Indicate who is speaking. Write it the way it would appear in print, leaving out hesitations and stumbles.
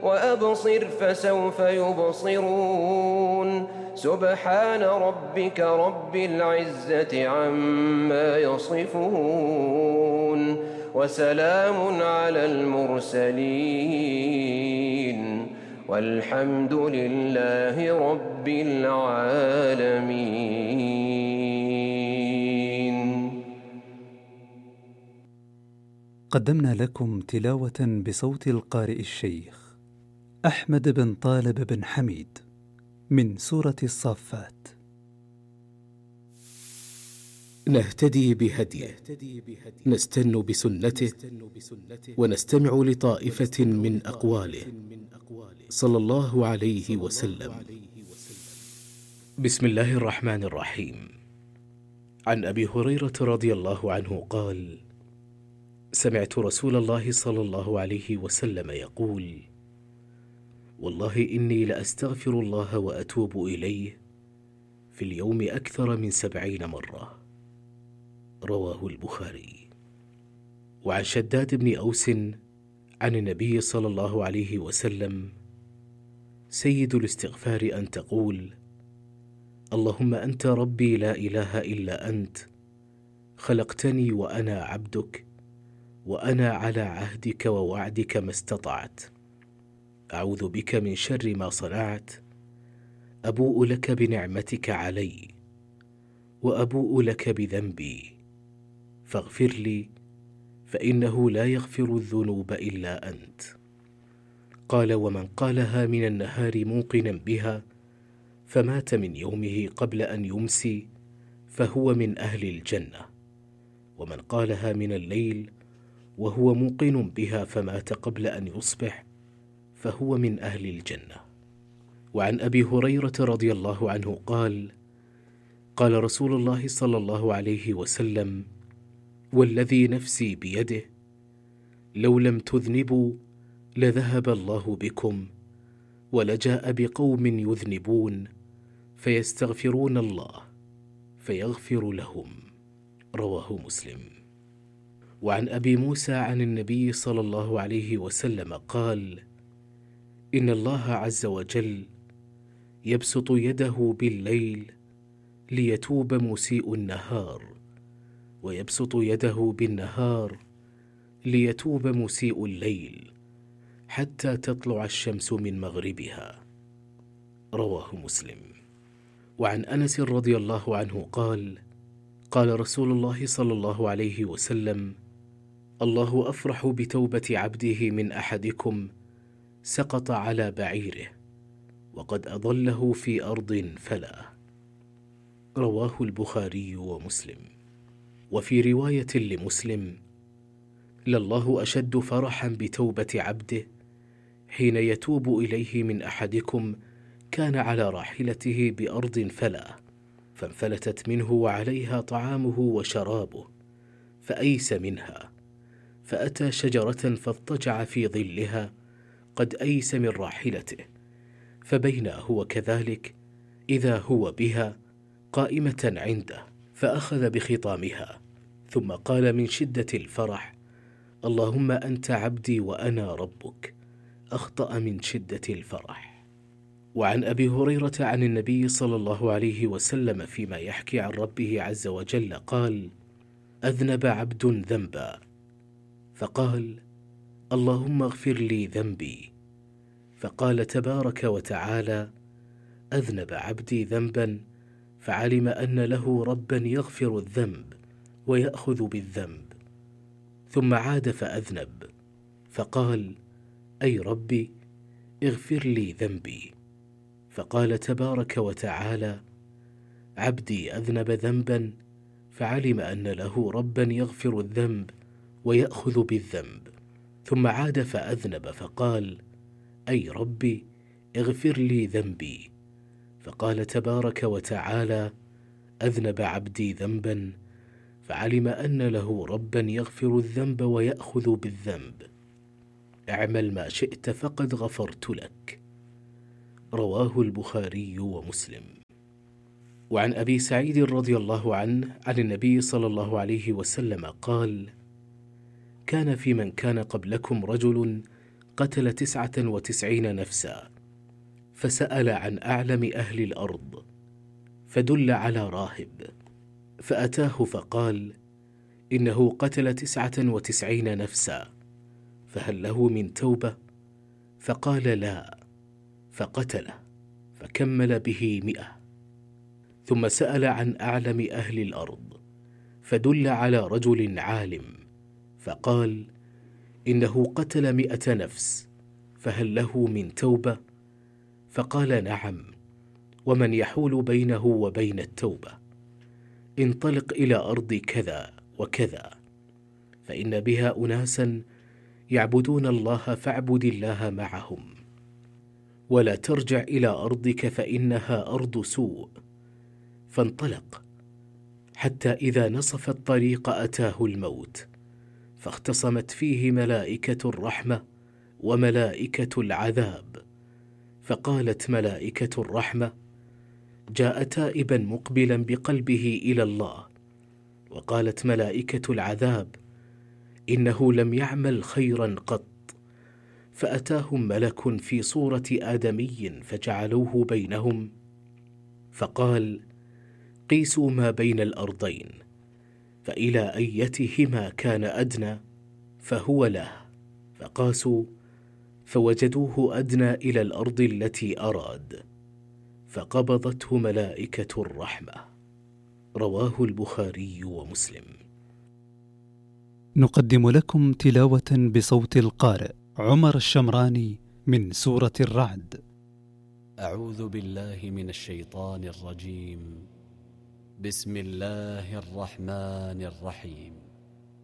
Speaker 1: وأبصر فسوف يبصرون سبحان ربك رب العزة عما يصفون وسلام على المرسلين والحمد لله رب العالمين.
Speaker 2: قدمنا لكم تلاوة بصوت القارئ الشيخ أحمد بن طالب بن حميد من سورة الصافات.
Speaker 3: نهتدي بهديه، نستن بسنته، ونستمع لطائفة من أقواله صلى الله عليه وسلم. بسم الله الرحمن الرحيم. عن أبي هريرة رضي الله عنه قال: سمعت رسول الله صلى الله عليه وسلم يقول: والله إني لأستغفر الله وأتوب إليه في اليوم أكثر من 70 مرة. رواه البخاري. وعن شداد بن أوس عن النبي صلى الله عليه وسلم: سيد الاستغفار أن تقول: اللهم أنت ربي لا إله إلا أنت، خلقتني وأنا عبدك، وأنا على عهدك ووعدك ما استطعت، أعوذ بك من شر ما صنعت، أبوء لك بنعمتك علي وأبوء لك بذنبي فاغفر لي فإنه لا يغفر الذنوب إلا أنت. قال: ومن قالها من النهار موقنا بها فمات من يومه قبل أن يمسي فهو من أهل الجنة، ومن قالها من الليل وهو موقن بها فمات قبل أن يصبح فهو من أهل الجنة. وعن أبي هريرة رضي الله عنه قال: قال رسول الله صلى الله عليه وسلم: والذي نفسي بيده لو لم تذنبوا لذهب الله بكم ولجاء بقوم يذنبون فيستغفرون الله فيغفر لهم. رواه مسلم. وعن أبي موسى عن النبي صلى الله عليه وسلم قال: إن الله عز وجل يبسط يده بالليل ليتوب مسيء النهار، ويبسط يده بالنهار ليتوب مسيء الليل حتى تطلع الشمس من مغربها. رواه مسلم. وعن أنس رضي الله عنه قال: قال رسول الله صلى الله عليه وسلم: الله أفرح بتوبة عبده من أحدكم سقط على بعيره وقد أضله في أرض فلا. رواه البخاري ومسلم. وفي رواية لمسلم: لله أشد فرحا بتوبة عبده حين يتوب إليه من أحدكم كان على راحلته بأرض فلا فانفلتت منه وعليها طعامه وشرابه فأيس منها، فأتى شجرة فاضطجع في ظلها قد أيس من راحلته، فبينا هو كذلك إذا هو بها قائمة عنده، فأخذ بخطامها ثم قال من شدة الفرح: اللهم أنت عبدي وأنا ربك. أخطأ من شدة الفرح. وعن أبي هريرة عن النبي صلى الله عليه وسلم فيما يحكي عن ربه عز وجل قال: أذنب عبد ذنبا فقال: اللهم اغفر لي ذنبي، فقال تبارك وتعالى: أذنب عبدي ذنبا فعلم أن له ربا يغفر الذنب ويأخذ بالذنب، ثم عاد فأذنب فقال: أي ربي اغفر لي ذنبي، فقال تبارك وتعالى: عبدي أذنب ذنبا فعلم أن له ربا يغفر الذنب ويأخذ بالذنب، ثم عاد فأذنب فقال: أي ربي اغفر لي ذنبي، فقال تبارك وتعالى: أذنب عبدي ذنبا فعلم أن له ربا يغفر الذنب ويأخذ بالذنب، اعمل ما شئت فقد غفرت لك. رواه البخاري ومسلم. وعن أبي سعيد رضي الله عنه عن النبي صلى الله عليه وسلم قال: كان في من كان قبلكم رجل قتل 99 نفسا، فسأل عن أعلم أهل الأرض، فدل على راهب، فأتاه فقال: إنه قتل 99 نفسا، فهل له من توبة؟ فقال: لا، فقتله، فكمل به 100. ثم سأل عن أعلم أهل الأرض، فدل على رجل عالم، فقال: إنه قتل 100 نفس، فهل له من توبة؟ فقال: نعم، ومن يحول بينه وبين التوبة؟ انطلق إلى أرض كذا وكذا، فإن بها أناسا يعبدون الله، فاعبد الله معهم، ولا ترجع إلى أرضك فإنها أرض سوء. فانطلق حتى إذا نصف الطريق أتاه الموت، فاختصمت فيه ملائكة الرحمة وملائكة العذاب، فقالت ملائكة الرحمة: جاء تائبا مقبلا بقلبه إلى الله. وقالت ملائكة العذاب: إنه لم يعمل خيرا قط. فأتاهم ملك في صورة آدمي فجعلوه بينهم، فقال: قيسوا ما بين الأرضين، فإلى أيتهما كان أدنى فهو له. فقاسوا فوجدوه أدنى إلى الأرض التي أراد، فقبضته ملائكة الرحمة. رواه البخاري ومسلم.
Speaker 2: نقدم لكم تلاوة بصوت القارئ عمر الشمراني من سورة الرعد.
Speaker 4: أعوذ بالله من الشيطان الرجيم. بسم الله الرحمن الرحيم.